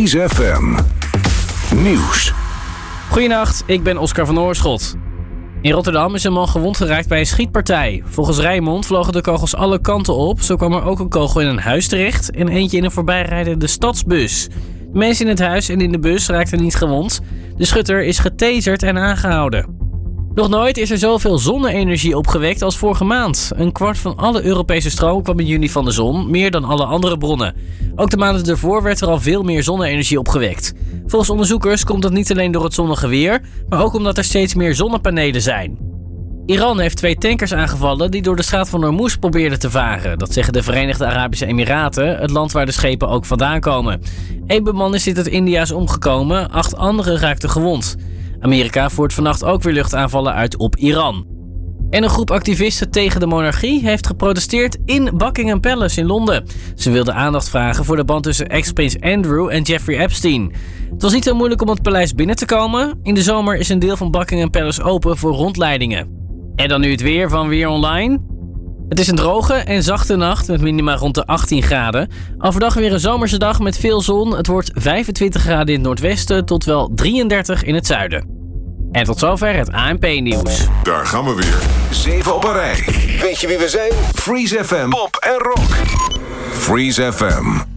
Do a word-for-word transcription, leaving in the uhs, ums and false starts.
Freeze F M. Nieuws. Goedenacht, ik ben Oscar van Oorschot. In Rotterdam is een man gewond geraakt bij een schietpartij. Volgens Rijnmond vlogen de kogels alle kanten op. Zo kwam er ook een kogel in een huis terecht en eentje in een voorbijrijdende stadsbus. De mensen in het huis en in de bus raakten niet gewond. De schutter is getaserd en aangehouden. Nog nooit is er zoveel zonne-energie opgewekt als vorige maand. Een kwart van alle Europese stroom kwam in juni van de zon, meer dan alle andere bronnen. Ook de maanden ervoor werd er al veel meer zonne-energie opgewekt. Volgens onderzoekers komt dat niet alleen door het zonnige weer, maar ook omdat er steeds meer zonnepanelen zijn. Iran heeft twee tankers aangevallen die door de straat van Hormuz probeerden te varen. Dat zeggen de Verenigde Arabische Emiraten, het land waar de schepen ook vandaan komen. Eén beman is uit India is omgekomen, acht anderen raakten gewond. Amerika voert vannacht ook weer luchtaanvallen uit op Iran. En een groep activisten tegen de monarchie heeft geprotesteerd in Buckingham Palace in Londen. Ze wilden aandacht vragen voor de band tussen ex-prins Andrew en Jeffrey Epstein. Het was niet zo moeilijk om het paleis binnen te komen. In de zomer is een deel van Buckingham Palace open voor rondleidingen. En dan nu het weer van Weer Online. Het is een droge en zachte nacht met minima rond de achttien graden. Overdag weer een zomerse dag met veel zon. Het wordt vijfentwintig graden in het noordwesten tot wel drieëndertig in het zuiden. En tot zover het A N P-nieuws. Daar gaan we weer. Zeven op een rij. Weet je wie we zijn? Freeze F M. Pop en rock. Freeze F M.